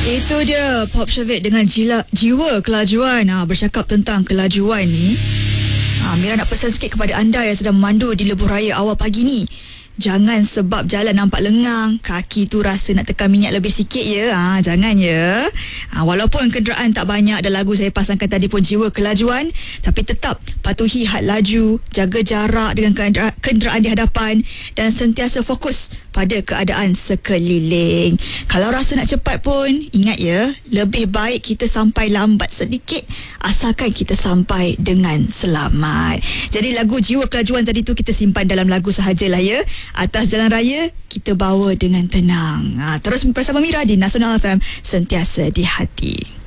Itu dia Pop Shavit dengan jiwa kelajuan. Bercakap tentang kelajuan ni, Mira nak pesan sikit kepada anda yang sedang memandu di lebuh raya awal pagi ni. Jangan sebab jalan nampak lengang, kaki tu rasa nak tekan minyak lebih sikit ya. Jangan ya. Walaupun kenderaan tak banyak dan lagu saya pasangkan tadi pun jiwa kelajuan, tapi tetap patuhi had laju, jaga jarak dengan kenderaan di hadapan dan sentiasa fokus pada keadaan sekeliling. Kalau rasa nak cepat pun, ingat ya, lebih baik kita sampai lambat sedikit asalkan kita sampai dengan selamat. Jadi lagu jiwa kelajuan tadi tu kita simpan dalam lagu sahajalah ya. Atas jalan raya kita bawa dengan tenang. Terus bersama Mira di Nasional FM, sentiasa di hati.